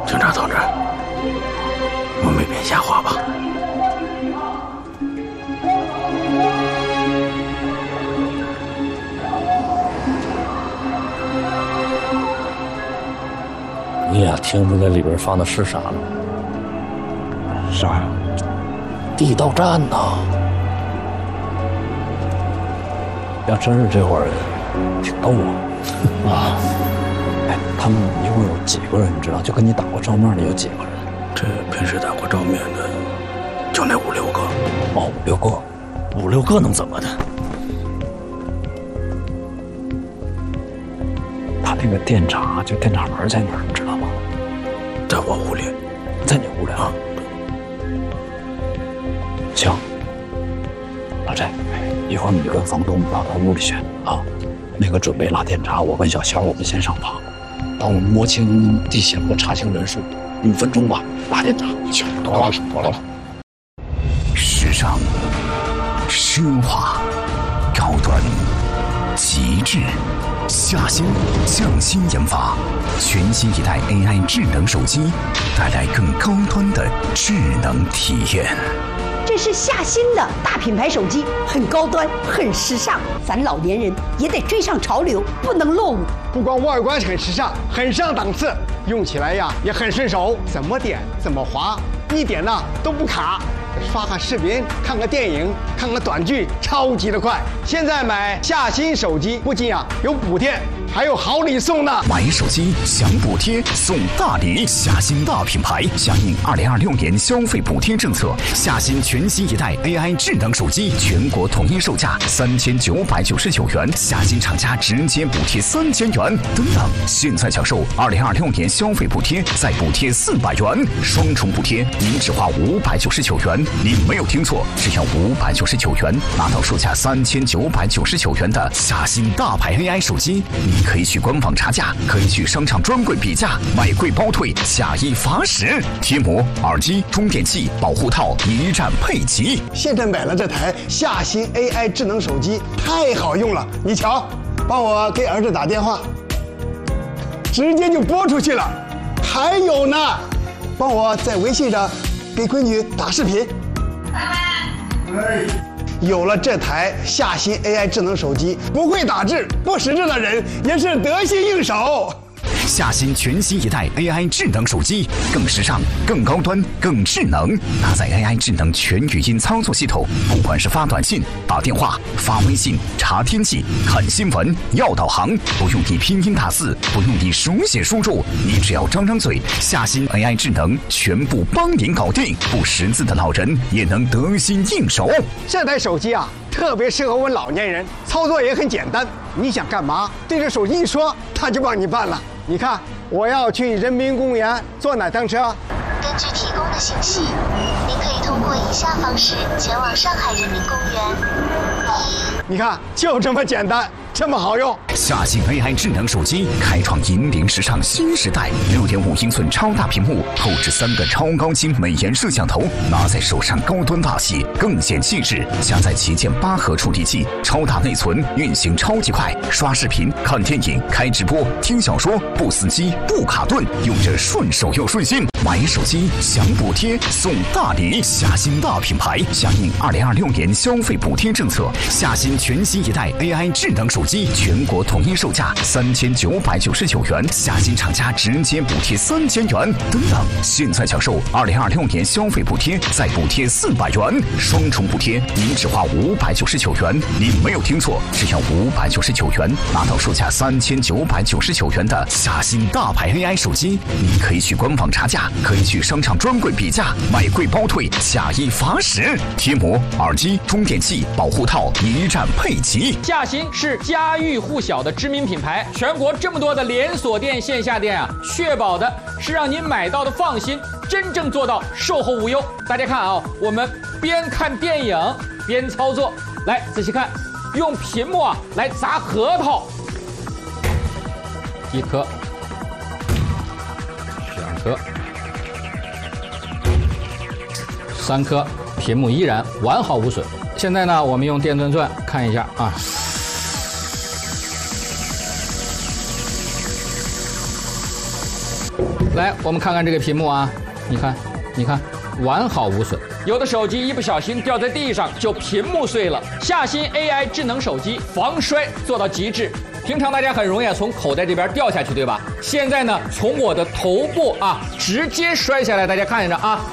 警察同志，我没编瞎话吧？ 你俩听出来里边放的是啥了？ 啥呀？ 地道战呐！要真是这伙人，挺逗啊！哎，他们一共有几个人？你知道？就跟你打过照面的有几个人？ 这平时打过照面的，就那5、6个。 哦，5、6个，5、6个能怎么的？他那个电闸就电闸门在哪儿？你知道吗？ 在我屋里， 在你屋里啊？行，老寨，一会儿你跟房东到他屋里去啊。那个准备拉电闸，我跟小肖我们先上房，等我们摸清地形和查清人数，5分钟吧，拉电闸。行，多了。 时尚、奢华、高端、极致。夏新匠心研发全新一代 AI 智能手机，带来更高端的智能体验。 这是夏新的大品牌手机，很高端，很时尚。咱老年人也得追上潮流，不能落伍。 不光外观很时尚，很上档次，用起来呀也很顺手，怎么点怎么滑，一点呢都不卡。刷个视频，看个电影，看个短剧，超级的快。现在买夏新手机，不仅有补贴，还有好礼送呢。 买手机享补贴送大礼，夏新大品牌响应2026年消费补贴政策，夏新全新一代 AI 智能手机全国统一售价3999元，夏新厂家直接补贴3000元。等等，现在享受2026年消费补贴，再补贴400元，双重补贴，您只花599元。你没有听错，只要599元，拿到售价3999元的夏新大牌 AI 手机。你可以去官网查价，可以去商场专柜比价，买贵包退，下一罚10。贴膜、耳机、充电器、保护套一站配齐。 现在买了这台夏新 AI 智能手机，太好用了。你瞧，帮我给儿子打电话，直接就拨出去了。还有呢，帮我在微信上给闺女打视频。有了这台夏新 AI 智能手机，不会打字、不识字的人也是得心应手。 夏新全新一代 AI 智能手机，更时尚、更高端、更智能，搭载 AI 智能全语音操作系统，不管是发短信、打电话、发微信、查天气、看新闻、要导航，不用你拼音打字，不用你手写输入，你只要张张嘴，夏新 AI 智能全部帮您搞定，不识字的老人也能得心应手。 这台手机特别适合我们老年人，操作也很简单。你想干嘛，对着手机一说，它就帮你办了。你看，我要去人民公园坐哪趟车？ 根据提供的信息，您可以通过以下方式前往上海人民公园。 你看，就这么简单，这么好用。 夏新 AI 智能手机开创引领时尚新时代，6.5英寸超大屏幕，后置3个超高清美颜摄像头，拿在手上高端大气，更显气质。加载旗舰8核处理器，超大内存，运行超级快，刷视频、看电影、开直播、听小说，不死机、不卡顿，用着顺手又顺心。买手机享补贴送大礼，夏新大品牌响应2026年消费补贴政策，夏新全新一代 AI 智能手机全国统一售价3999元，夏新厂家直接补贴3000元。等等，现在享受2026年消费补贴，再补贴400元，双重补贴，您只花599元。您没有听错，只要599元，拿到售价3999元的夏新大牌 AI 手机。你可以去官网查价，可以去商场专柜比价，买贵包退，下一罚10。贴膜、耳机、充电器、保护套一站配齐。 夏新是家喻户晓的知名品牌，全国这么多的连锁店、线下店确保的是让您买到的放心，真正做到售后无忧。大家看我们边看电影边操作，来仔细看，用屏幕来砸核桃，1颗、2颗、3颗，屏幕依然完好无损。现在呢，我们用电钻钻看一下来，我们看看这个屏幕啊，你看，完好无损。有的手机一不小心掉在地上就屏幕碎了。夏新 AI 智能手机防摔做到极致。平常大家很容易从口袋这边掉下去，对吧？现在呢，从我的头部啊直接摔下来，大家看着啊，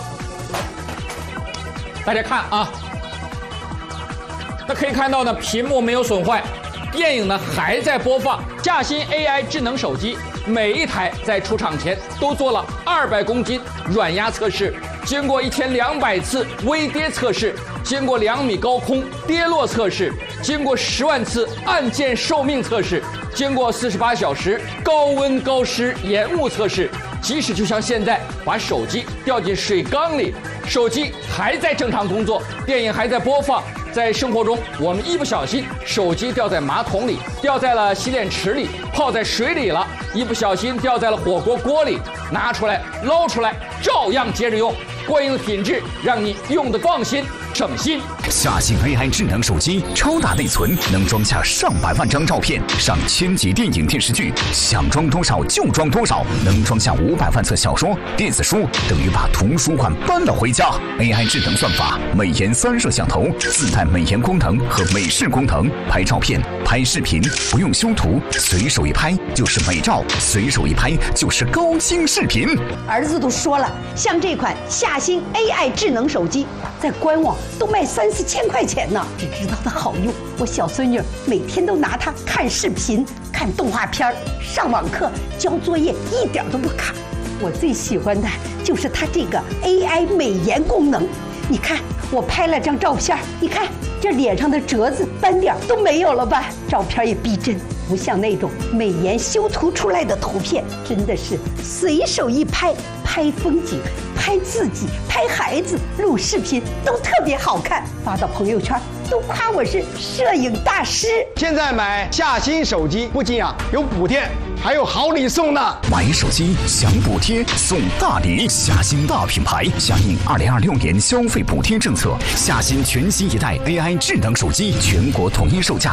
大家看啊，那可以看到呢，屏幕没有损坏，电影呢还在播放。夏新 AI 智能手机每一台在出厂前都做了200公斤软压测试，经过1200次微跌测试，经过2米高空跌落测试，经过10万次按键寿命测试，经过48小时高温高湿延误测试。即使就像现在把手机掉进水缸里，手机还在正常工作，电影还在播放。在生活中，我们一不小心手机掉在马桶里，掉在了洗脸池里，泡在水里了，一不小心掉在了火锅锅里，拿出来捞出来，照样接着用，过硬的品质让你用得放心省心。 夏新 AI 智能手机超大内存，能装下上百万张照片，上1000集电影电视剧，想装多少就装多少，能装下500万册小说、电子书，等于把图书馆搬了回家。AI 智能算法，美颜3摄像头，自带美颜功能和美视功能，拍照片、拍视频不用修图，随手一拍就是美照，随手一拍就是高清视频。 儿子都说了，像这款夏新 AI 智能手机，在官网都卖3-4千块钱呢。只知道它好用，我小孙女每天都拿它看视频、看动画片、上网课、交作业，一点都不卡。我最喜欢的就是它这个 AI 美颜功能。你看，我拍了张照片，你看这脸上的褶子、斑点都没有了吧？照片也逼真，不像那种美颜修图出来的图片，真的是随手一拍，拍风景、拍自己、拍孩子、录视频都特别好看，发到朋友圈都夸我是摄影大师。 现在买夏新手机不仅有补贴，还有好礼送呢！ 买手机享补贴送大礼，夏新大品牌响应2026年消费补贴政策，夏新全新一代 AI 智能手机全国统一售价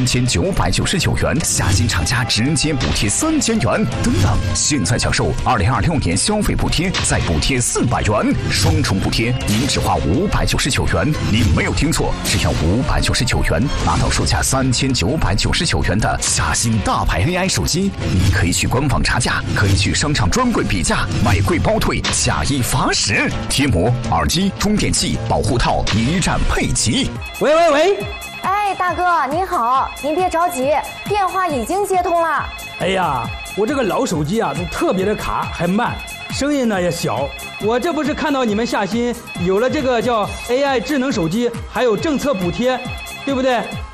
3999元，夏新厂家直接补贴3000元等等。现在享受2026年消费补贴，再补贴400元，双重补贴，您只花599元。您没有听错，只要599元，拿到售价3999元的夏新大牌 AI 手机。你可以去官网查价，可以去商场专柜比价，买贵包退，下一罚10。贴膜、耳机、充电器、保护套一站配齐。 喂， 哎，大哥您好，您别着急，电话已经接通了。 哎呀，我这个老手机啊都特别的卡，还慢，声音呢也小。我这不是看到你们夏新有了这个叫 AI 智能手机，还有政策补贴，对不对？